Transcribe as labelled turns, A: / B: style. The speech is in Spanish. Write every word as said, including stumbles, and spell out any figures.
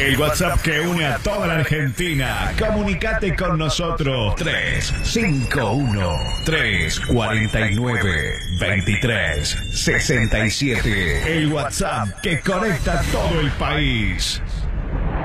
A: El WhatsApp que une a toda la Argentina. Comunicate con nosotros. tres cinco uno, tres cuatro nueve, dos tres seis siete. El WhatsApp que conecta todo el país.